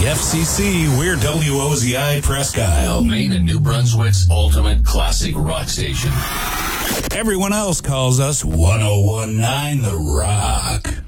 FCC, we're WOZI Presque Isle, Maine and New Brunswick's ultimate classic rock station. Everyone else calls us 1019 The Rock.